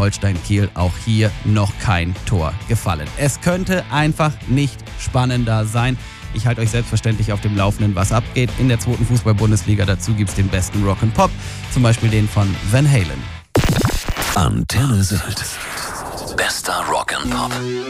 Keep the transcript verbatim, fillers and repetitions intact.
Holstein Kiel auch hier noch kein Tor gefallen. Es könnte einfach nicht spannender sein. Ich halte euch selbstverständlich auf dem Laufenden, was abgeht in der zweiten Fußball-Bundesliga. Dazu gibt es den besten Rock'n'Pop, zum Beispiel den von Van Halen. Antenne Sylt. Bester Rock'n'Pop.